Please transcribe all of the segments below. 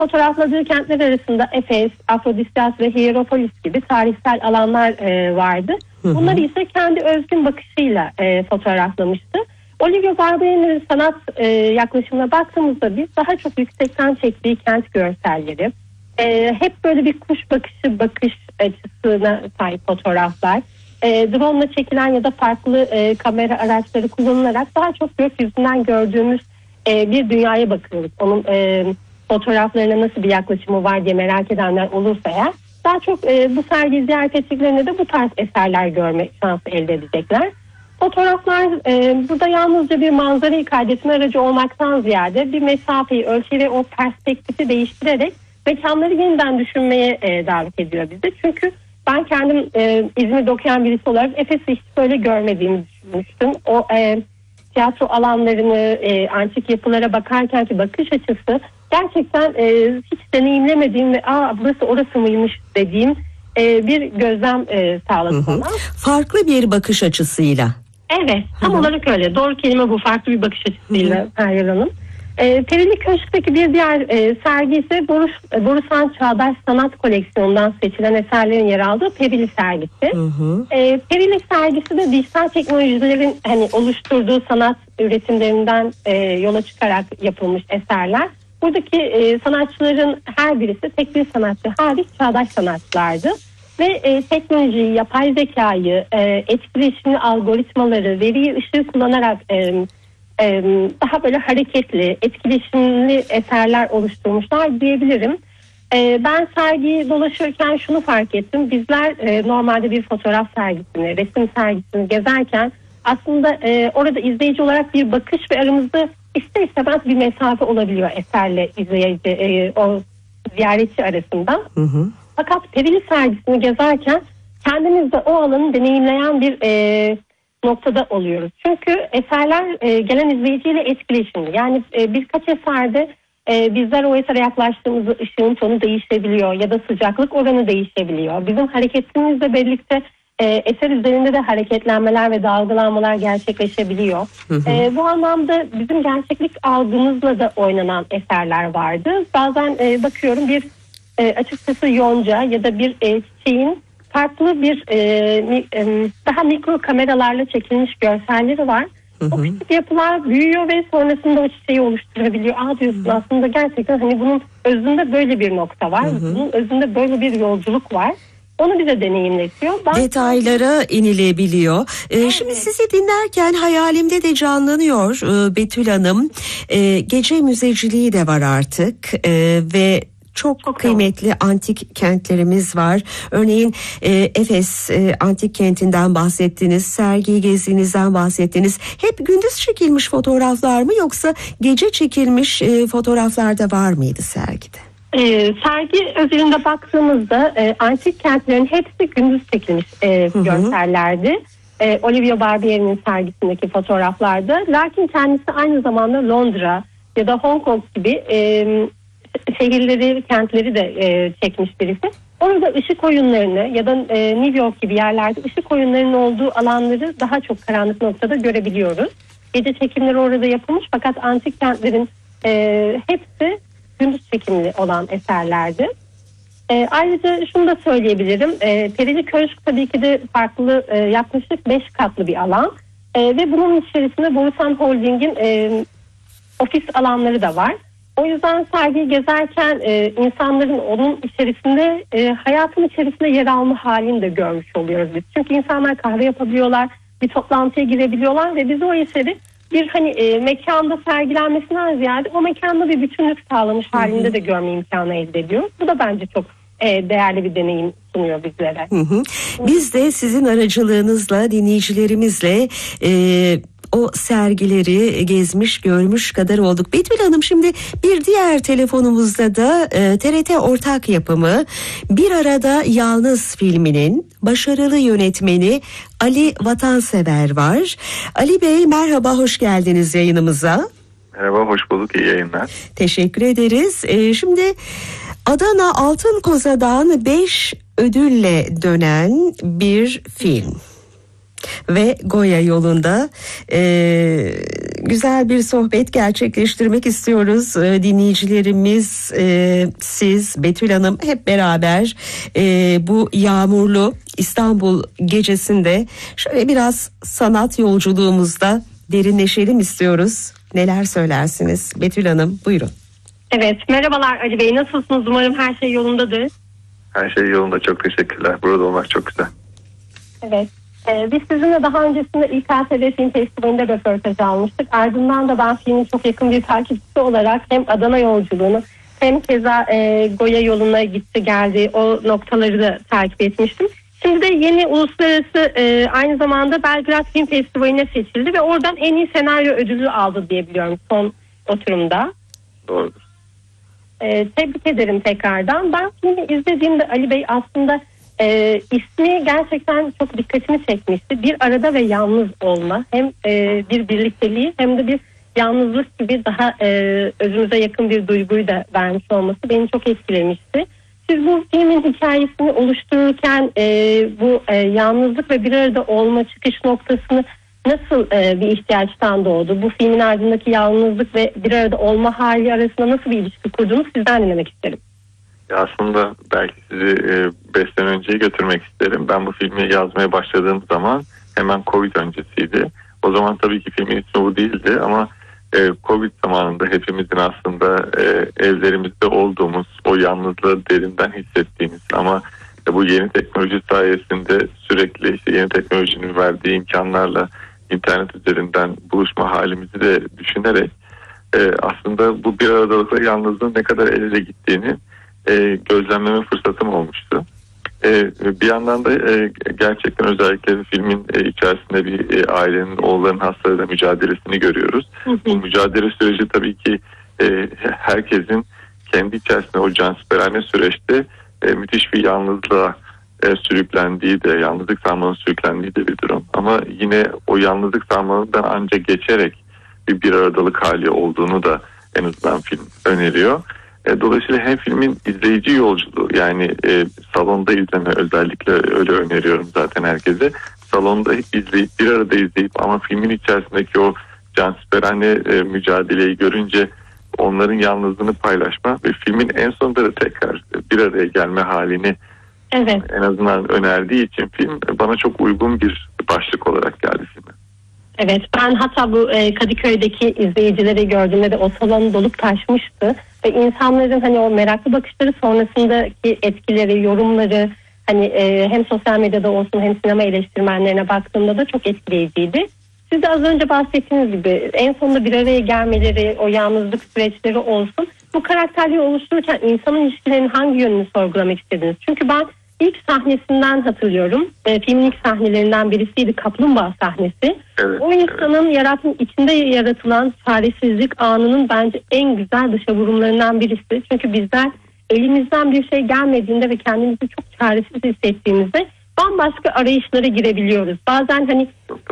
fotoğrafladığı kentler arasında Efes, Afrodisyas ve Hierapolis gibi tarihsel alanlar vardı. Bunları ise kendi özgün bakışıyla fotoğraflamıştı. Olivia Barbier'in sanat yaklaşımına baktığımızda biz daha çok yüksekten çektiği kent görselleri, hep böyle bir kuş bakış açısına sahip fotoğraflar, drone ile çekilen ya da farklı kamera araçları kullanılarak daha çok gökyüzünden gördüğümüz bir dünyaya bakıyoruz. Onun fotoğraflarına nasıl bir yaklaşımı var diye merak edenler olursa eğer, daha çok bu sergi ziyaret ettiklerinde de bu tarz eserler görme şansı elde edecekler. Fotoğraflar burada yalnızca bir manzarayı kaydetme aracı olmaktan ziyade bir mesafeyi, ölçeği ve o perspektifi değiştirerek mekanları yeniden düşünmeye davet ediyor bizi. Çünkü ben kendim İzmir'de okuyan birisi olarak Efes'i hiç böyle görmediğimi düşünmüştüm. O tiyatro alanlarını, antik yapılara bakarkenki bakış açısı gerçekten hiç deneyimlemediğim ve burası orası mıymış dediğim bir gözlem sağladı bana. Farklı bir bakış açısıyla. Evet, tam olarak öyle. Doğru kelime bu. Farklı bir bakış açısıyla Feryal Hanım. Perili Köşk'teki bir diğer sergi ise Borusan Çağdaş Sanat Koleksiyonu'ndan seçilen eserlerin yer aldığı Perili sergisi. Perili sergisi de dijital teknolojilerin oluşturduğu sanat üretimlerinden yola çıkarak yapılmış eserler. Buradaki sanatçıların her birisi, tek bir sanatçı hariç, çağdaş sanatçılardı. Ve teknolojiyi, yapay zekayı, etkileşimli algoritmaları, veriyi, ışığı kullanarak daha böyle hareketli, etkileşimli eserler oluşturmuşlar diyebilirim. Ben sergiyi dolaşırken şunu fark ettim. Bizler normalde bir fotoğraf sergisini, resim sergisini gezerken aslında orada izleyici olarak bir bakış ve aramızda ister istemez bir mesafe olabiliyor eserle izleyici, o ziyaretçi arasında. Fakat Perili sergisini gezerken kendimiz de o alanı deneyimleyen bir noktada oluyoruz. Çünkü eserler gelen izleyiciyle etkileşimli. Yani birkaç eserde bizler o esere yaklaştığımızda ışığın tonu değişebiliyor ya da sıcaklık oranı değişebiliyor. Bizim hareketimizle birlikte eser üzerinde de hareketlenmeler ve dalgalanmalar gerçekleşebiliyor. Bu anlamda bizim gerçeklik algımızla da oynanan eserler vardı. Bazen bakıyorum bir açıkçası yonca ya da bir çiçeğin farklı bir daha mikro kameralarla çekilmiş görselleri var. O küçük yapılar büyüyor ve sonrasında o çiçeği oluşturabiliyor. Diyorsun aslında gerçekten bunun özünde böyle bir nokta var. Bunun özünde böyle bir yolculuk var. Onu bize deneyimletiyor. Detaylara inilebiliyor. Şimdi sizi dinlerken hayalimde de canlanıyor Betül Hanım. Gece müzeciliği de var artık ve çok kıymetli antik kentlerimiz var. Örneğin Efes antik kentinden bahsettiniz, sergiyi gezdiğinizden bahsettiniz. Hep gündüz çekilmiş fotoğraflar mı yoksa gece çekilmiş fotoğraflar da var mıydı sergide? Sergi özelinde baktığımızda antik kentlerin hepsi gündüz çekilmiş görsellerdi. Olivia Barbier'in sergisindeki fotoğraflarda. Lakin kendisi aynı zamanda Londra ya da Hong Kong gibi şehirleri, kentleri de çekmiş birisi. Orada ışık oyunlarını ya da New York gibi yerlerde ışık oyunlarının olduğu alanları daha çok karanlık noktada görebiliyoruz. Gece çekimleri orada yapılmış fakat antik kentlerin hepsi gündüz çekimli olan eserlerdi. Ayrıca şunu da söyleyebilirim. Perili Köşk tabii ki de farklı, yaklaşık 5 katlı bir alan. Ve bunun içerisinde Borusan Holding'in ofis alanları da var. O yüzden sergiyi gezerken insanların onun içerisinde, hayatın içerisinde yer alma halini de görmüş oluyoruz biz. Çünkü insanlar kahve yapabiliyorlar, bir toplantıya girebiliyorlar ve biz o eseri bir mekanda sergilenmesinden ziyade o mekanda bir bütünlük sağlamış halinde de görme imkanı elde ediyoruz. Bu da bence çok değerli bir deneyim sunuyor bizlere. Biz de sizin aracılığınızla, dinleyicilerimizle o sergileri gezmiş, görmüş kadar olduk. Betül Hanım, şimdi bir diğer telefonumuzda da TRT ortak yapımı Bir Arada Yalnız filminin başarılı yönetmeni Ali Vatansever var. Ali Bey merhaba, hoş geldiniz yayınımıza. Merhaba, hoş bulduk, iyi yayınlar. Teşekkür ederiz. Şimdi Adana Altın Koza'dan 5 ödülle dönen bir film. Ve Goya yolunda güzel bir sohbet gerçekleştirmek istiyoruz. Dinleyicilerimiz, siz, Betül Hanım hep beraber bu yağmurlu İstanbul gecesinde şöyle biraz sanat yolculuğumuzda derinleşelim istiyoruz. Neler söylersiniz Betül Hanım? Buyurun. Evet, merhabalar Ali Bey. Nasılsınız? Umarım her şey yolundadır. Her şey yolunda. Çok teşekkürler. Burada olmak çok güzel. Evet. Biz sizinle daha öncesinde İKSV Film Festivali'nde röportaj almıştık. Ardından da ben filmin çok yakın bir takipçisi olarak hem Adana yolculuğunu hem keza Goya yoluna gitti geldi, o noktaları da takip etmiştim. Şimdi de yeni uluslararası aynı zamanda Belgrad Film Festivali'ne seçildi ve oradan en iyi senaryo ödülü aldı diye biliyorum son oturumda. Doğrudur. Tebrik ederim tekrardan. Ben filmi izlediğimde Ali Bey aslında ismi gerçekten çok dikkatimi çekmişti. Bir arada ve yalnız olma. Hem bir birlikteliği hem de bir yalnızlık gibi daha özümüze yakın bir duyguyu da vermiş olması beni çok etkilemişti. Siz bu filmin hikayesini oluştururken bu yalnızlık ve bir arada olma çıkış noktasını nasıl bir ihtiyaçtan doğdu? Bu filmin ardındaki yalnızlık ve bir arada olma hali arasında nasıl bir ilişki kurduğunu sizden dinlemek isterim. Aslında belki sizi 5 sene önceye götürmek isterim. Ben bu filmi yazmaya başladığım zaman hemen Covid öncesiydi. O zaman tabii ki filmin ismi bu değildi ama Covid zamanında hepimizin aslında evlerimizde olduğumuz, o yalnızlığı derinden hissettiğimiz ama bu yeni teknoloji sayesinde sürekli yeni teknolojinin verdiği imkanlarla internet üzerinden buluşma halimizi de düşünerek aslında bu bir aradalıkla yalnızlığın ne kadar el ele gittiğini gözlemleme fırsatım olmuştu. Bir yandan da gerçekten özellikle filmin içerisinde bir ailenin, oğulların hastalığıyla mücadelesini görüyoruz. Bu mücadele süreci tabii ki herkesin kendi içerisinde o cansiperane süreçte müthiş bir yalnızlığa sürüklendiği de, yalnızlık sarmalına sürüklendiği de bir durum. Ama yine o yalnızlık sarmalından ancak geçerek bir aradalık hali olduğunu da en azından film öneriyor. Dolayısıyla hem filmin izleyici yolculuğu, yani salonda izleme, özellikle öyle öneriyorum zaten herkese. Salonda izleyip, bir arada izleyip ama filmin içerisindeki o cansiperane mücadeleyi görünce onların yalnızlığını paylaşma ve filmin en sonunda da tekrar bir araya gelme halini en azından önerdiği için film bana çok uygun bir başlık olarak geldi filme. Evet, ben hatta bu Kadıköy'deki izleyicileri gördüğümde de o salon dolup taşmıştı ve insanların hani o meraklı bakışları sonrasındaki etkileri, yorumları hani hem sosyal medyada olsun hem sinema eleştirmenlerine baktığımda da çok etkileyiciydi. Siz de az önce bahsettiğiniz gibi en sonunda bir araya gelmeleri, o yalnızlık süreçleri olsun. Bu karakterliği oluştururken insanın ilişkilerinin hangi yönünü sorgulamak istediniz? Çünkü ben ilk sahnesinden hatırlıyorum. Filmin ilk sahnelerinden birisiydi, kaplumbağa sahnesi. Evet, o insanın içinde yaratılan çaresizlik anının bence en güzel dışa vurumlarından birisi. Çünkü bizler elimizden bir şey gelmediğinde ve kendimizi çok çaresiz hissettiğimizde bambaşka arayışlara girebiliyoruz. Bazen hani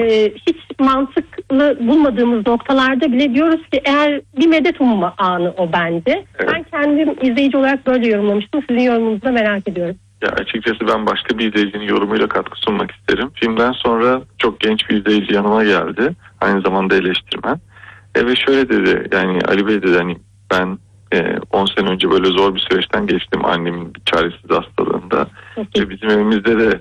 hiç mantıklı bulmadığımız noktalarda bile diyoruz ki eğer bir medet umma anı o bence. Evet. Ben kendim izleyici olarak böyle yorumlamıştım. Sizin yorumunuzu da merak ediyorum. Ya açıkçası ben başka bir izleyicinin yorumuyla katkı sunmak isterim. Filmden sonra çok genç bir izleyici yanıma geldi. Aynı zamanda eleştirmen. Ve şöyle dedi, yani Ali Bey dedi, hani ben 10 sene önce böyle zor bir süreçten geçtim annemin çaresiz hastalığında. Ve bizim evimizde de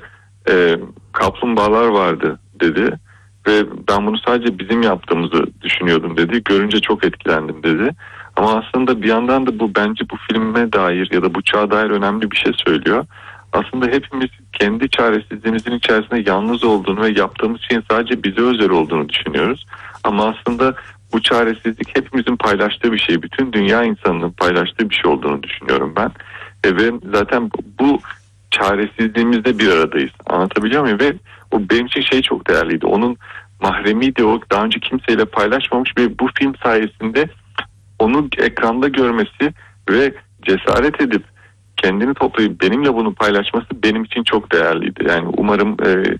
kaplumbağalar vardı dedi. Ve ben bunu sadece bizim yaptığımızı düşünüyordum dedi. Görünce çok etkilendim dedi. Ama aslında bir yandan da bu bence bu filme dair ya da bu çağa dair önemli bir şey söylüyor. Aslında hepimiz kendi çaresizliğimizin içerisinde yalnız olduğunu ve yaptığımız şeyin sadece bize özel olduğunu düşünüyoruz. Ama aslında bu çaresizlik hepimizin paylaştığı bir şey. Bütün dünya insanının paylaştığı bir şey olduğunu düşünüyorum ben. Ve zaten bu çaresizliğimizde bir aradayız. Anlatabiliyor muyum? Ve o benim için çok değerliydi. Onun mahremiydi, o daha önce kimseyle paylaşmamış ve bu film sayesinde onu ekranda görmesi ve cesaret edip kendini toplayıp benimle bunu paylaşması benim için çok değerliydi. Yani umarım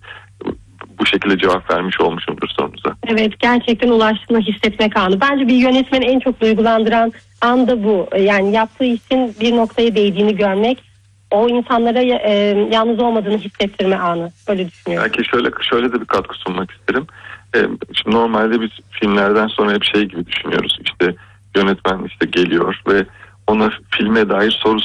bu şekilde cevap vermiş olmuşumdur sorunuza. Evet, gerçekten ulaştığını hissetmek anı. Bence bir yönetmeni en çok duygulandıran an da bu. Yani yaptığı için bir noktaya değdiğini görmek, o insanlara yalnız olmadığını hissettirme anı. Öyle düşünüyorum. Belki şöyle de bir katkı sunmak isterim. Şimdi normalde biz filmlerden sonra hep şey gibi düşünüyoruz. İşte yönetmen işte geliyor ve ona filme dair soru